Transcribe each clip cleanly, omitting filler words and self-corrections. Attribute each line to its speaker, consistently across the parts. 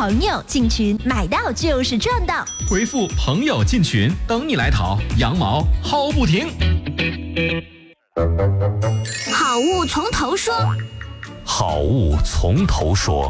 Speaker 1: 朋友进群，买到就是赚到。
Speaker 2: 回复朋友进群，等你来讨，羊毛薅不停。
Speaker 1: 好物从头说，
Speaker 3: 好物从头说。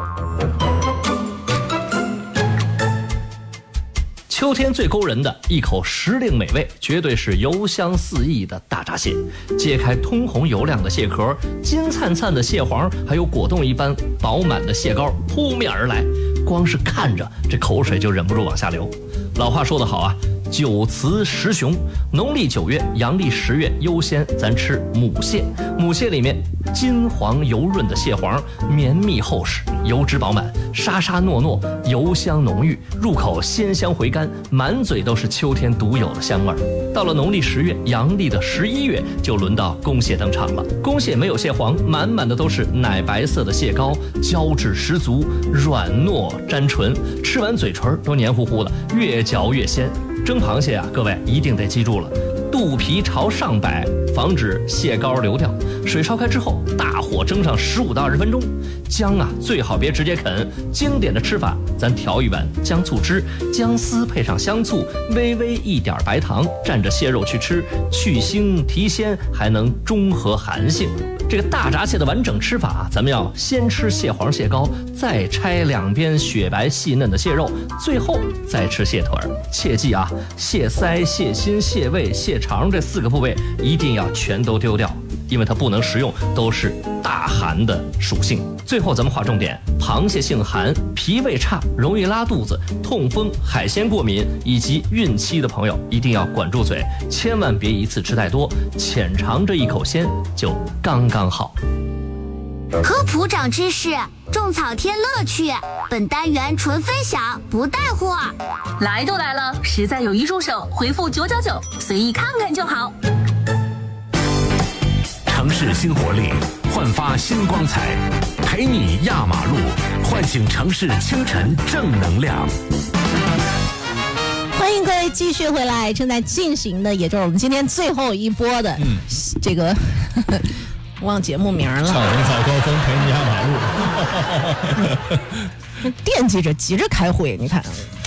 Speaker 3: 秋天最勾人的一口时令美味，绝对是油香四溢的大闸蟹。揭开通红油亮的蟹壳，金灿灿的蟹黄，还有果冻一般饱满的蟹膏扑面而来，光是看着这口水就忍不住往下流。老话说得好啊，九雌十雄，农历9月、阳历10月优先咱吃母蟹。母蟹里面金黄油润的蟹黄，绵密厚实，油脂饱满，沙沙糯糯，油香浓郁，入口鲜香回甘，满嘴都是秋天独有的香味儿。到了农历10月、阳历的11月，就轮到公蟹登场了。公蟹没有蟹黄，满满的都是奶白色的蟹膏，胶质十足，软糯沾唇，吃完嘴唇都黏糊糊的，越嚼越鲜。蒸螃蟹啊，各位一定得记住了，肚皮朝上摆，防止蟹膏流掉。水烧开之后，大火蒸上15到20分钟。姜啊，最好别直接啃，经典的吃法，咱调一碗姜醋汁，姜丝配上香醋，微微一点白糖，蘸着蟹肉去吃，去腥提鲜，还能中和寒性。这个大闸蟹的完整吃法，咱们要先吃蟹黄蟹膏，再拆两边雪白细嫩的蟹肉，最后再吃蟹腿儿。切记啊，蟹腮、蟹心、蟹胃、蟹肠这4个部位一定要全都丢掉，因为它不能食用，都是大寒的属性。最后咱们划重点，螃蟹性寒，脾胃差，容易拉肚子、痛风、海鲜过敏以及孕期的朋友一定要管住嘴，千万别一次吃太多，浅尝这一口鲜就刚刚好。
Speaker 1: 科普长知识，种草添乐趣。本单元纯分享，不带货。
Speaker 4: 来都来了，实在有一入手，回复999，随意看看就好。
Speaker 3: 城市新活力，焕发新光彩，陪你压马路，唤醒城市清晨正能量。
Speaker 5: 欢迎各位继续回来，正在进行的也就是我们今天最后一波的这个忘节目名了，
Speaker 6: 唱红草高峰陪你压马路。
Speaker 5: 惦记着急着开会，你看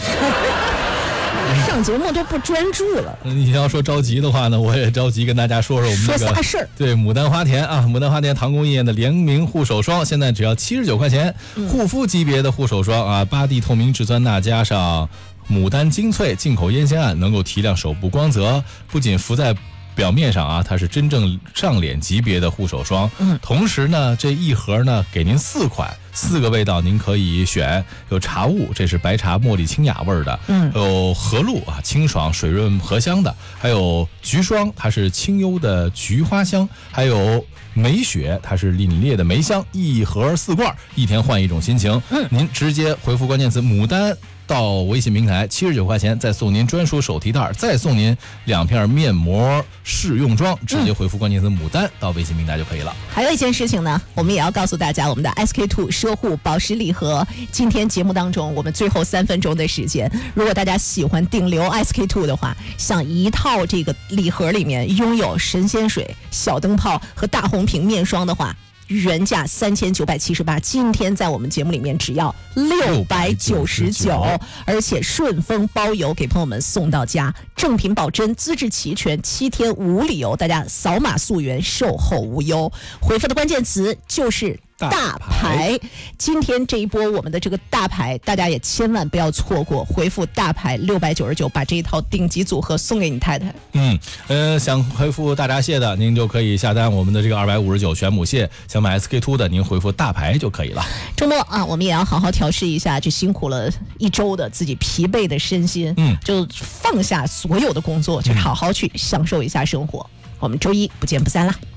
Speaker 5: 上节目都不专注了。
Speaker 6: 你要说着急的话呢，我也着急跟大家说说我们那个
Speaker 5: 说仨事儿。
Speaker 6: 对，牡丹花田啊，牡丹花田唐宫业的联名护手霜，现在只要79块钱，护肤级别的护手霜啊，8D 透明质酸钠加上牡丹精粹进口烟酰胺，能够提亮手部光泽，不仅浮在表面上啊，它是真正上脸级别的护手霜。同时呢，这一盒呢给您4款，4个味道您可以选，有茶雾，这是白茶茉莉清雅味的，有荷露啊，清爽水润荷香的，还有菊霜，它是清幽的菊花香，还有梅雪，它是凛冽的梅香，一盒4罐，1天换一种心情。您直接回复关键词牡丹到微信平台，79块钱，再送您专属手提袋，再送您2片面膜试用装，直接回复关键词牡丹到微信平台就可以了。
Speaker 5: 还有一件事情呢，我们也要告诉大家，我们的 SK2 奢护宝石礼盒，今天节目当中我们最后3分钟的时间，如果大家喜欢顶流 SK2 的话，像一套这个礼盒里面拥有神仙水、小灯泡和大红瓶面霜的话，原价3978，今天在我们节目里面只要699，而且顺丰包邮给朋友们送到家，正品保真，资质齐全，7天无理由，大家扫码溯源，售后无忧。回复的关键词就是大牌，今天这一波我们的这个大牌，大家也千万不要错过，回复大牌699，把这一套顶级组合送给你太太。
Speaker 6: 想回复大闸蟹的，您就可以下单我们的这个259全母蟹；想买 SK2 的，您回复大牌就可以了。
Speaker 5: 周末啊，我们也要好好调试一下这辛苦了1周的自己疲惫的身心，就放下所有的工作，就好好去享受一下生活。我们周一不见不散啦。